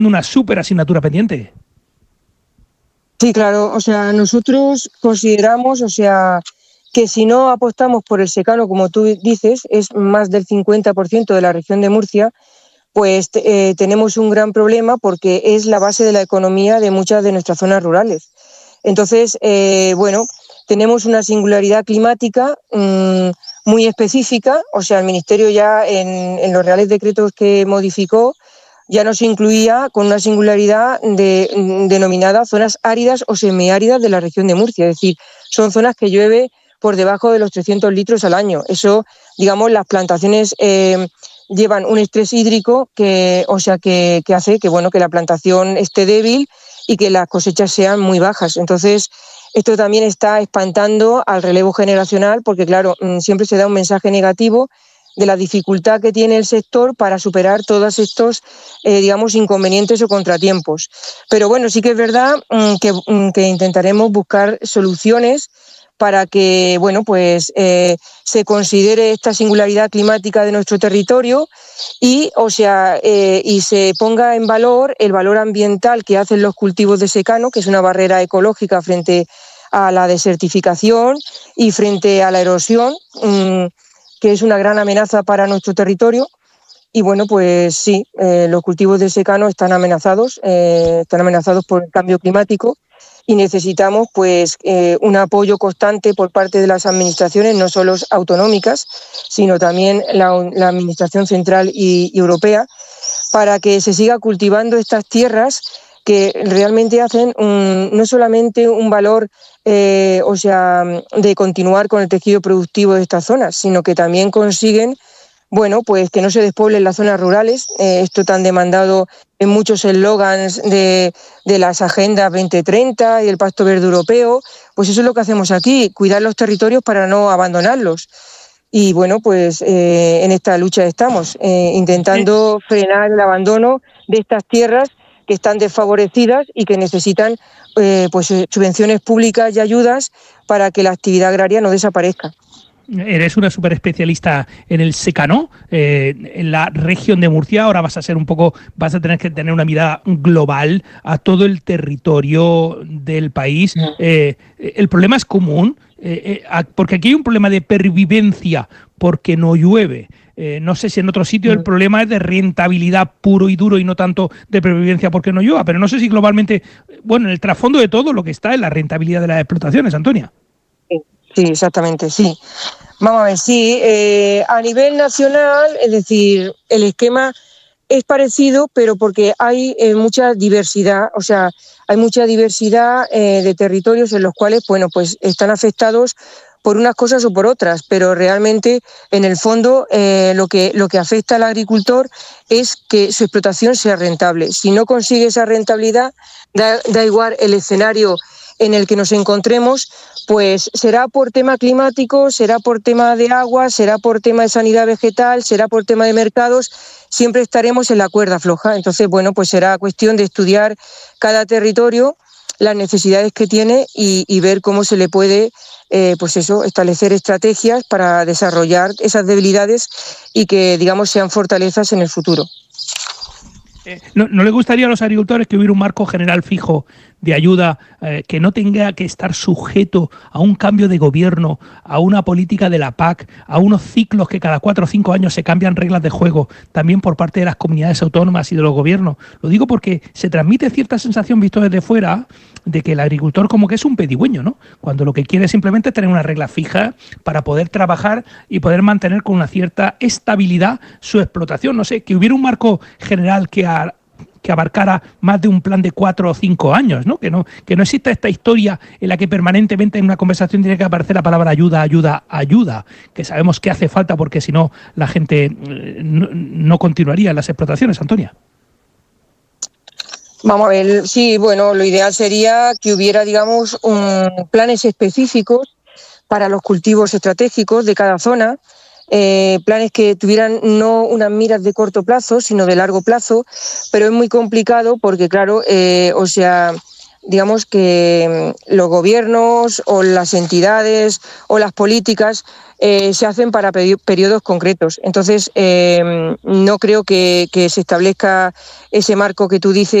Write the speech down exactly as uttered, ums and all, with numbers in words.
una súper asignatura pendiente. Sí, claro, o sea, nosotros consideramos, o sea, que si no apostamos por el secano, como tú dices, es más del cincuenta por ciento de la región de Murcia, pues eh, tenemos un gran problema porque es la base de la economía de muchas de nuestras zonas rurales. Entonces, eh, bueno, tenemos una singularidad climática mmm, muy específica, o sea, el Ministerio ya en, en los reales decretos que modificó ya nos incluía con una singularidad de, denominada zonas áridas o semiáridas de la región de Murcia, es decir, son zonas que llueve por debajo de los trescientos litros al año. Eso, digamos, las plantaciones eh, llevan un estrés hídrico que, o sea, que, que hace que, bueno, que la plantación esté débil y que las cosechas sean muy bajas. Entonces, esto también está espantando al relevo generacional porque, claro, siempre se da un mensaje negativo de la dificultad que tiene el sector para superar todos estos, eh, digamos, inconvenientes o contratiempos. Pero bueno, sí que es verdad mmm, que, mmm, que intentaremos buscar soluciones para que, bueno, pues eh, se considere esta singularidad climática de nuestro territorio y, o sea, eh, y se ponga en valor el valor ambiental que hacen los cultivos de secano, que es una barrera ecológica frente a la desertificación y frente a la erosión, mmm, que es una gran amenaza para nuestro territorio. Y bueno, pues sí, eh, los cultivos de secano están amenazados, eh, están amenazados por el cambio climático y necesitamos pues eh, un apoyo constante por parte de las administraciones, no solo autonómicas, sino también la, la administración central y, y europea, para que se siga cultivando estas tierras que realmente hacen un, no solamente un valor eh, o sea, de continuar con el tejido productivo de estas zonas, sino que también consiguen, bueno, pues que no se despoblen las zonas rurales, eh, esto tan demandado en muchos eslogans de, de las agendas veinte treinta y el Pacto Verde Europeo, pues eso es lo que hacemos aquí, cuidar los territorios para no abandonarlos. Y bueno, pues eh, en esta lucha estamos, eh, intentando frenar el abandono de estas tierras que están desfavorecidas y que necesitan eh, pues subvenciones públicas y ayudas para que la actividad agraria no desaparezca. Eres una súper especialista en el secano, eh, en la región de Murcia. Ahora vas a ser un poco, vas a tener que tener una mirada global a todo el territorio del país. Eh, el problema es común, eh, eh, porque aquí hay un problema de pervivencia porque no llueve. Eh, no sé si en otro sitio el problema es de rentabilidad puro y duro y no tanto de pervivencia porque no llueva, pero no sé si globalmente, bueno, en el trasfondo de todo lo que está es la rentabilidad de las explotaciones, Antonia. Sí, exactamente, sí. Vamos a ver, sí, eh, a nivel nacional, es decir, el esquema es parecido, pero porque hay eh, mucha diversidad, o sea, hay mucha diversidad eh, de territorios en los cuales, bueno, pues están afectados por unas cosas o por otras, pero realmente, en el fondo, eh, lo que, lo que afecta al agricultor es que su explotación sea rentable. Si no consigue esa rentabilidad, da, da igual el escenario en el que nos encontremos, pues será por tema climático, será por tema de agua, será por tema de sanidad vegetal, será por tema de mercados, siempre estaremos en la cuerda floja. Entonces, bueno, pues será cuestión de estudiar cada territorio, las necesidades que tiene y, y ver cómo se le puede, eh, pues eso, establecer estrategias para desarrollar esas debilidades y que, digamos, sean fortalezas en el futuro. Eh, ¿no, ¿No le gustaría a los agricultores que hubiera un marco general fijo de ayuda eh, que no tenga que estar sujeto a un cambio de gobierno, a una política de la P A C, a unos ciclos que cada cuatro o cinco años se cambian reglas de juego, también por parte de las comunidades autónomas y de los gobiernos? Lo digo porque se transmite cierta sensación visto desde fuera de que el agricultor como que es un pedigüeño, ¿no? Cuando lo que quiere simplemente es tener una regla fija para poder trabajar y poder mantener con una cierta estabilidad su explotación. No sé, que hubiera un marco general que a, que abarcara más de un plan de cuatro o cinco años, ¿no? Que no, que no exista esta historia en la que permanentemente en una conversación tiene que aparecer la palabra ayuda, ayuda, ayuda, que sabemos que hace falta porque si no la gente no, no continuaría en las explotaciones, Antonia. Vamos a ver, sí, bueno, lo ideal sería que hubiera, digamos, un, planes específicos para los cultivos estratégicos de cada zona, eh, planes que tuvieran no unas miras de corto plazo, sino de largo plazo, pero es muy complicado porque, claro, eh, o sea, digamos que los gobiernos o las entidades o las políticas eh, se hacen para periodos concretos. Entonces, eh, no creo que, que se establezca ese marco que tú dices